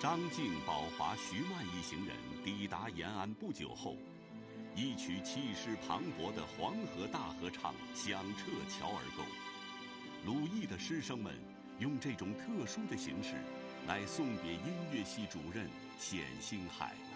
张静、宝华、徐曼一行人抵达延安不久后，一曲气势磅礴的黄河大合唱响彻乔儿沟。鲁艺的师生们用这种特殊的形式来送别音乐系主任冼星海。